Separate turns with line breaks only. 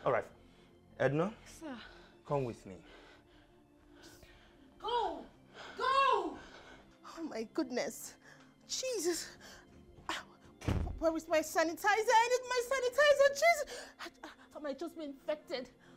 All right. Edna?
Sir.
Come with me.
Go! Go!
Oh my goodness. Jesus. Where is my sanitizer? I need my sanitizer. Jesus. I might just be infected.